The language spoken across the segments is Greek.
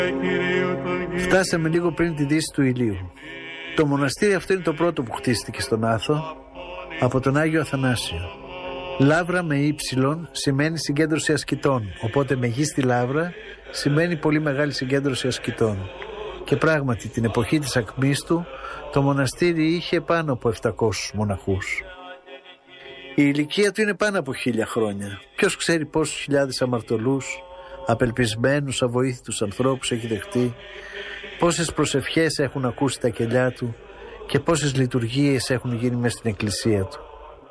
Φτάσαμε λίγο πριν τη δύση του ηλίου. Το μοναστήρι αυτό είναι το πρώτο που χτίστηκε στον Άθο από τον Άγιο Αθανάσιο. Λαύρα με ύψιλον σημαίνει συγκέντρωση ασκητών, οπότε μεγίστη λαύρα σημαίνει πολύ μεγάλη συγκέντρωση ασκητών. Και πράγματι την εποχή της ακμής του το μοναστήρι είχε πάνω από 700 μοναχούς. Η ηλικία του είναι πάνω από 1000 χρόνια. Ποιος ξέρει πόσους χιλιάδες αμαρτωλούς, απελπισμένους, αβοήθητους ανθρώπους έχει δεχτεί, πόσες προσευχές έχουν ακούσει τα κελιά του και πόσες λειτουργίες έχουν γίνει μέσα στην εκκλησία του.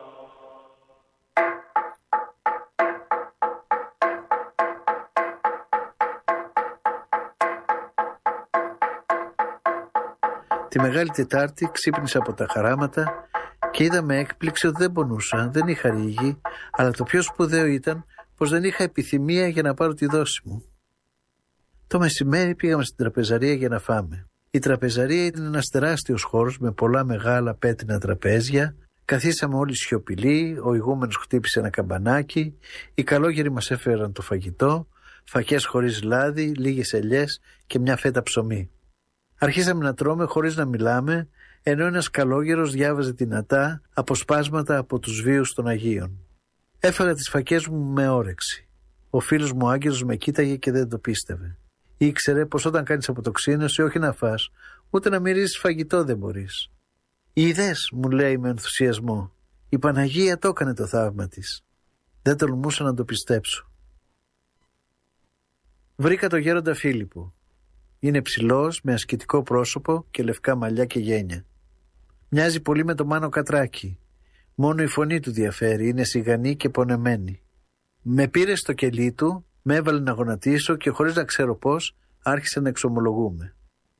Τη Μεγάλη Τετάρτη ξύπνησα από τα χαράματα και είδα με έκπληξη ότι δεν πονούσα, δεν είχα ρίγη, αλλά το πιο σπουδαίο ήταν πως δεν είχα επιθυμία για να πάρω τη δόση μου. Το μεσημέρι πήγαμε στην τραπεζαρία για να φάμε. Η τραπεζαρία ήταν ένας τεράστιος χώρος με πολλά μεγάλα πέτρινα τραπέζια. Καθίσαμε όλοι σιωπηλοί, ο ηγούμενος χτύπησε ένα καμπανάκι, οι καλόγεροι μας έφεραν το φαγητό, φακές χωρίς λάδι, λίγες ελιές και μια φέτα ψωμί. Αρχίσαμε να τρώμε χωρίς να μιλάμε, ενώ ένας καλόγερος διάβαζε δυνατά αποσπάσματα από τους βίους των Αγίων. Έφαγα τις φακές μου με όρεξη. Ο φίλος μου ο Άγγελος με κοίταγε και δεν το πίστευε. Ήξερε πως όταν κάνεις αποτοξίνωση όχι να φας, ούτε να μυρίζεις φαγητό δεν μπορείς. «Είδες», μου λέει με ενθουσιασμό, «η Παναγία το έκανε το θαύμα της». Δεν τολμούσα να το πιστέψω. Βρήκα το γέροντα Φίλιππο. Είναι ψηλός, με ασκητικό πρόσωπο και λευκά μαλλιά και γένια. Μοιάζει πολύ με το Μάνο Κατράκη. Μόνο η φωνή του διαφέρει, είναι σιγανή και πονεμένη. Με πήρε στο κελί του, με έβαλε να γονατίσω και χωρίς να ξέρω πώς άρχισε να εξομολογούμε.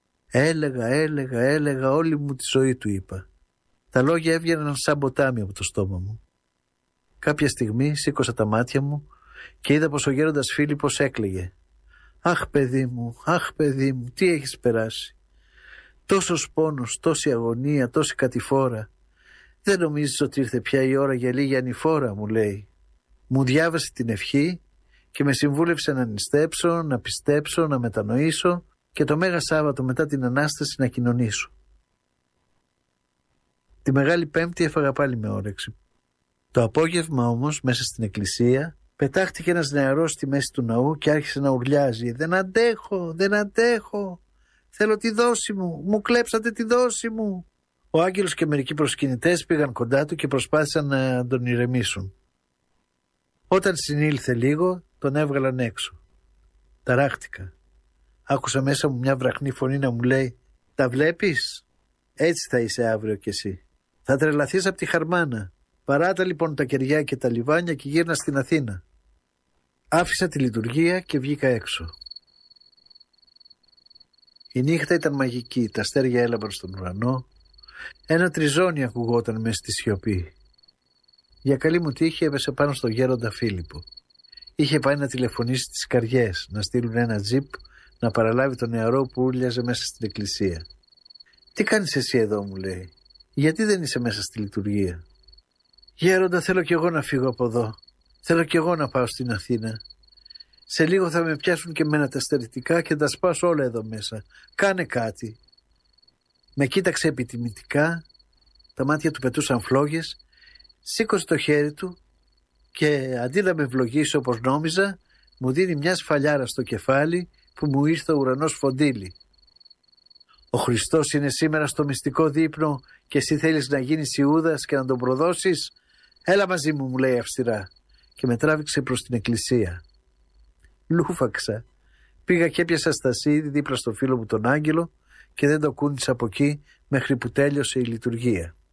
Έλεγα όλη μου τη ζωή, του είπα. Τα λόγια έβγαιναν σαν ποτάμι από το στόμα μου. Κάποια στιγμή σήκωσα τα μάτια μου και είδα πως ο γέροντας Φίλιππος έκλαιγε. «Αχ παιδί μου, τι έχεις περάσει. Τόσος πόνος, τόση αγωνία, τόση κατηφόρα. Δεν νομίζεις ότι ήρθε πια η ώρα για λίγη ανηφόρα», μου λέει. Μου διάβασε την ευχή και με συμβούλευσε να νηστέψω, να πιστέψω, να μετανοήσω και το Μέγα Σάββατο μετά την Ανάσταση να κοινωνήσω. Τη Μεγάλη Πέμπτη έφαγα πάλι με όρεξη. Το απόγευμα όμως μέσα στην εκκλησία πετάχτηκε ένας νεαρός στη μέση του ναού και άρχισε να ουρλιάζει. «Δεν αντέχω, θέλω τη δόση μου, μου κλέψατε τη δόση μου». Ο Άγγελος και μερικοί προσκυνητές πήγαν κοντά του και προσπάθησαν να τον ηρεμήσουν. Όταν συνήλθε λίγο, τον έβγαλαν έξω. Ταράχτηκα. Άκουσα μέσα μου μια βραχνή φωνή να μου λέει «Τα βλέπεις? Έτσι θα είσαι αύριο κι εσύ. Θα τρελαθείς από τη χαρμάνα. Παράτα λοιπόν τα κεριά και τα λιβάνια και γύρνα στην Αθήνα». Άφησα τη λειτουργία και βγήκα έξω. Η νύχτα ήταν μαγική, τα αστέρια έλαμπαν στον ουρανό. Ένα τριζόνι ακουγόταν μέσα στη σιωπή. Για καλή μου τύχη έπεσε πάνω στο γέροντα Φίλιππο. Είχε πάει να τηλεφωνήσει στις Καριές, να στείλουν ένα τζιπ να παραλάβει τον νεαρό που ούρλιαζε μέσα στην εκκλησία. «Τι κάνεις εσύ εδώ?» μου λέει. «Γιατί δεν είσαι μέσα στη λειτουργία?» «Γέροντα, θέλω κι εγώ να φύγω από εδώ. Θέλω κι εγώ να πάω στην Αθήνα. Σε λίγο θα με πιάσουν και εμένα τα στερητικά και τα σπάσω όλα εδώ μέσα. Κάνε κάτι». Με κοίταξε επιτιμητικά, τα μάτια του πετούσαν φλόγες, σήκωσε το χέρι του και αντί να με ευλογήσει όπως νόμιζα, μου δίνει μια σφαλιάρα στο κεφάλι που μου ήρθε ο ουρανός φοντίλι. «Ο Χριστός είναι σήμερα στο μυστικό δείπνο και εσύ θέλεις να γίνεις Ιούδας και να τον προδώσεις? Έλα μαζί μου», μου λέει αυστηρά και με τράβηξε προς την εκκλησία. Λούφαξα. Πήγα και έπιασα στασίδι δίπλα στο φίλο μου τον Άγγελο και δεν το κούνησα από εκεί μέχρι που τέλειωσε η λειτουργία.